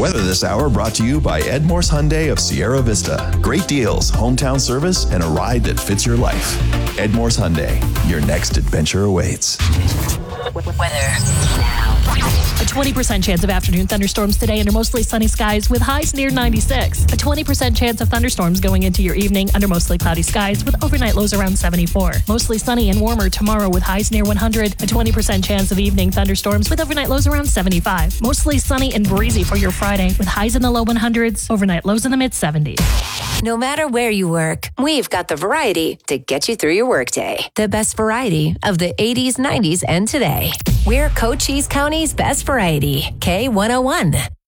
Weather this hour brought to you by Ed Morse Hyundai of Sierra Vista. Great deals, hometown service, and a ride that fits your life. Ed Morse Hyundai, your next adventure awaits. Weather now. A 20% chance of afternoon thunderstorms today under mostly sunny skies with highs near 96. A 20% chance of thunderstorms going into your evening under mostly cloudy skies with overnight lows around 74. Mostly sunny and warmer tomorrow with highs near 100. A 20% chance of evening thunderstorms with overnight lows around 75. Mostly sunny and breezy for your Friday with highs in the low 100s, overnight lows in the mid 70s. No matter where you work, we've got the variety to get you through your workday. The best variety of the 80s, 90s, and today. We're Cochise County's best variety. K101.